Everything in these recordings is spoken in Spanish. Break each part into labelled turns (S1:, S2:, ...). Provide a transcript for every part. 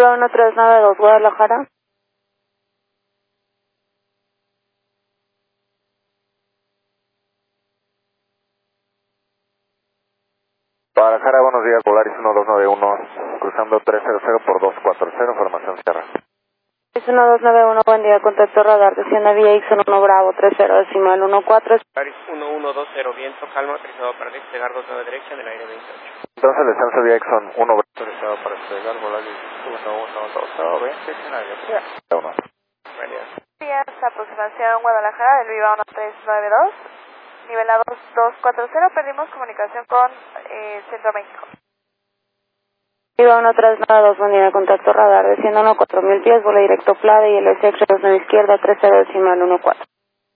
S1: Viva 1392, Guadalajara.
S2: Guadalajara, buenos días, Polaris 1291, cruzando 300 por 240, formación Sierra.
S1: Es 1291, buen día, contacto radar, descienda vía Ixon 1 Bravo, 30 decimal 14.
S3: Polaris 1120, viento calma, autorizado para despegar 29 derecha en el aire 28.
S2: Entonces, descenso vía Exxon 1 autorizado para despegar, Polaris 1120, en el aire 1.
S3: Buen día.
S4: Días, aproximación Guadalajara del Viva 1392, nivelado 240, perdimos comunicación con Centro México.
S1: Viva 1392, buen día, contacto radar, descienda 4000 pies, vuelo directo Plade y el SX 29 izquierda, 30 decimal 14.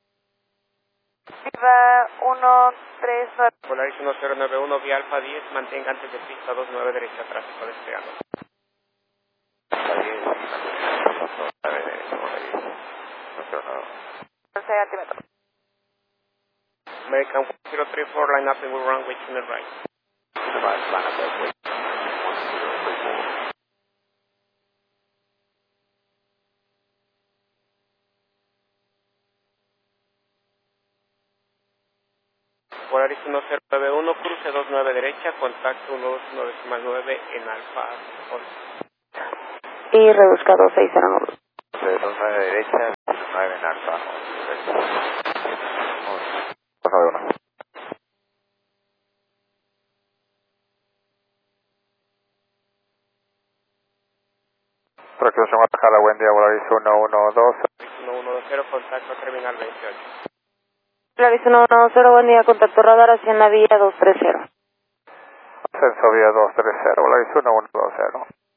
S4: Viva 139.
S3: Polaris 1091, vía Alfa 10, mantenga antes de pista 29 derecha, tráfico despegando.
S2: Alfa 10, 29 derecha, Polaris
S4: 6 centímetros.
S3: American 1034, line up and will runway to the right. Polaris 1091, cruce 29 derecha, contacto 129,9 en Alfa 11.
S1: Y reduzca 2609.
S2: 29 derecha, 19 en Alfa. 291. Próximo Guadalajara, buen día, Polaris 112.
S3: 110, contacto terminal 28.
S1: Polaris 110, buen día, contacto radar, hacienda vía 230.
S2: Ascenso vía 230, Polaris 1120.